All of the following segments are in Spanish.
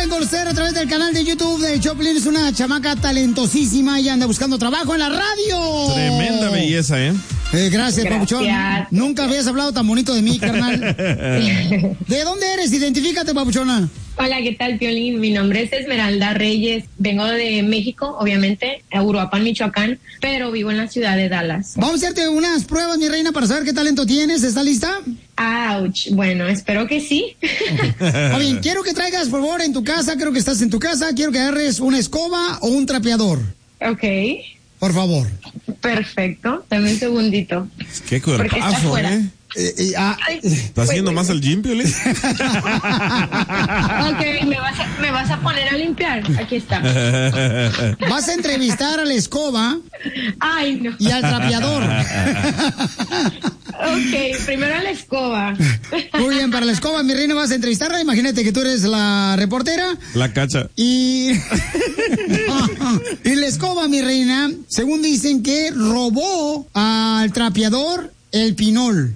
pueden conocer a través del canal de YouTube de Choplin. Es una chamaca talentosísima y anda buscando trabajo en la radio. Tremenda belleza, ¿eh? Gracias, Papuchón. Nunca habías hablado tan bonito de mí, carnal. ¿De dónde eres? Identifícate, Papuchona. Hola, ¿qué tal, Piolín? Mi nombre es Esmeralda Reyes. Vengo de México, obviamente, a Uruapan, Michoacán, pero vivo en la ciudad de Dallas. Vamos a hacerte unas pruebas, mi reina, para saber qué talento tienes. ¿Estás lista? Ouch. Bueno, espero que sí. Okay. Bien, quiero que traigas, por favor, en tu casa, creo que estás en tu casa, quiero que agarres una escoba o un trapeador. Ok. Por favor. Perfecto. Dame un segundito. Qué cuerpazo, ¿eh? ¿Estás haciendo más al gym, Piolín? Ok, me vas a poner a limpiar. Aquí está. Vas a entrevistar a la escoba. Ay, no. Y al trapeador. Ok, primero a la escoba. Muy bien, para la escoba, mi reina, vas a entrevistarla. Imagínate que tú eres la reportera. La cacha. Y la escoba, mi reina, según dicen que robó al trapeador el pinol.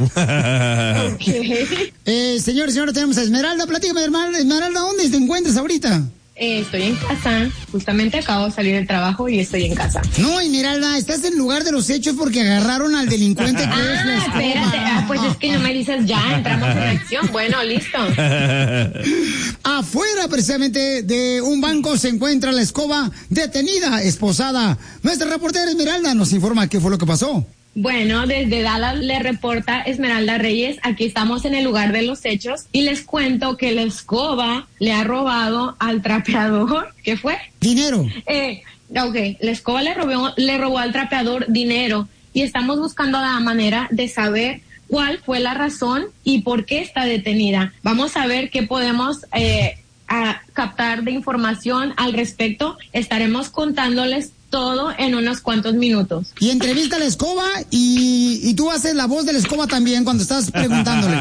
Okay. Señores, señora, tenemos a Esmeralda. Platícame, Esmeralda, ¿dónde te encuentras ahorita? Estoy en casa. Justamente acabo de salir del trabajo y estoy en casa. No, Esmeralda, estás en el lugar de los hechos porque agarraron al delincuente que es la escoba. Espérate. Pues es que no me dices ya, entramos en acción. Bueno, listo. Afuera, precisamente, de un banco se encuentra la escoba detenida, esposada. Nuestra reportera Esmeralda nos informa qué fue lo que pasó. Bueno, desde Dallas le reporta Esmeralda Reyes. Aquí estamos en el lugar de los hechos y les cuento que la escoba le ha robado al trapeador. ¿Qué fue? Dinero. Ok, la escoba le robó al trapeador dinero y estamos buscando la manera de saber cuál fue la razón y por qué está detenida. Vamos a ver qué podemos captar de información al respecto. Estaremos contándoles todo en unos cuantos minutos. Y entrevista a la escoba y tú haces la voz de la escoba también cuando estás preguntándole.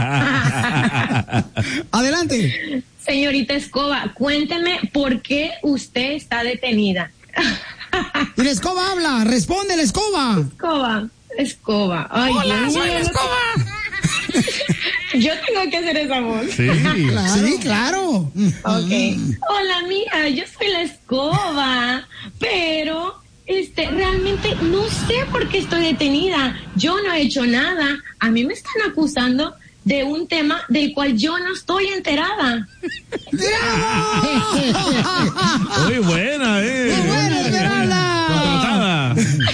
Adelante. Señorita Escoba, cuénteme por qué usted está detenida. Y la escoba habla, responde la escoba. Escoba. Ay, hola, soy la escoba. Yo tengo que hacer esa voz. Sí, claro. Ok. Hola, mira, yo soy la escoba, pero realmente no sé por qué estoy detenida. Yo no he hecho nada. A mí me están acusando de un tema del cual yo no estoy enterada. Muy buena, Muy buena, Esmeralda. Contratada.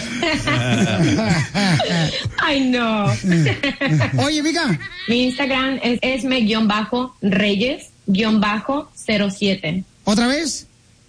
Ay, no. Oye, Mica. Mi Instagram es esme-reyes-07. ¿Otra vez?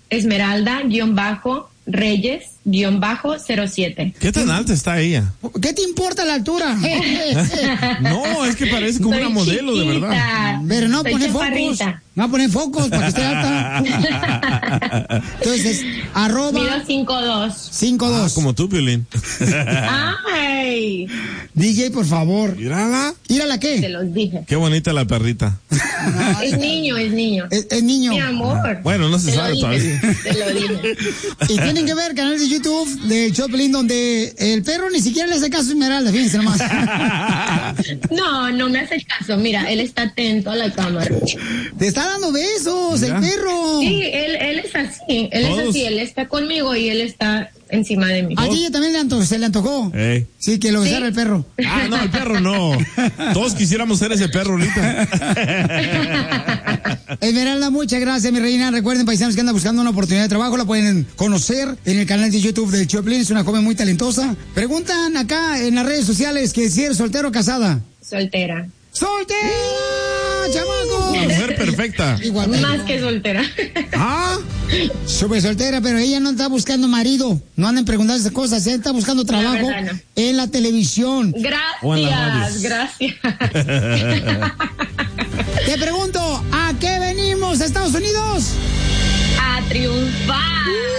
Esmeralda-reyes-07. ¿Qué tan alta está ella? ¿Qué te importa la altura? No, es que parece como una modelo, chiquita, de verdad. Pero no pone focos. No pone focos para que esté alta. Entonces, Mido 5'2". 5'2". Como tú, Piolín. Ay. DJ, por favor. Mírala. ¿Mírala qué? Te los dije. Qué bonita la perrita. Es niño. Es niño. Mi amor. Bueno, no se sabe todavía. Te lo dije. Y tienen que ver el canal de YouTube de Choplin donde el perro ni siquiera le hace caso a Esmeralda, fíjense nomás. No me hace caso. Mira, él está atento a la cámara. Te está dando besos, el perro. Sí, él es así. Él está conmigo y él está encima de mí. A ti también se le antojó. Sí, que lo besara el perro. No, el perro no. Todos quisiéramos ser ese perro ahorita. Esmeralda, muchas gracias, mi reina. Recuerden, paisanos, que anda buscando una oportunidad de trabajo, la pueden conocer en el canal de YouTube de Choplin. Es una joven muy talentosa. Preguntan acá en las redes sociales que si eres soltero o casada. Soltera. ¡Soltera, chamaco! Una mujer perfecta. Igualmente. Más que soltera. Súper soltera, pero ella no está buscando marido. No anden preguntando esas cosas. Ella está buscando trabajo en la televisión. Gracias. Te pregunto, ¿a qué venimos, Estados Unidos? A triunfar.